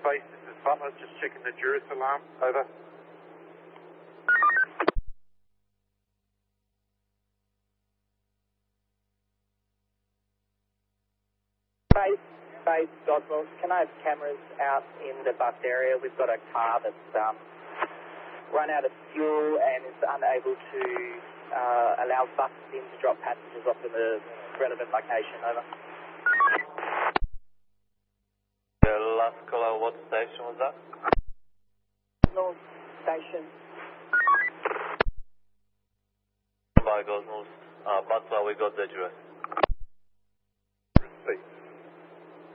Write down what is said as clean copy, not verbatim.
Base, this is Butler, just checking the Juris alarm. Over. Base, Doswell, can I have cameras out in the bus area? We've got a car that's run out of fuel and is unable to allow buses in to drop passengers off in the relevant location. Over. Last call, what station was that? North Station. By Gosnells. Butler, we got the address.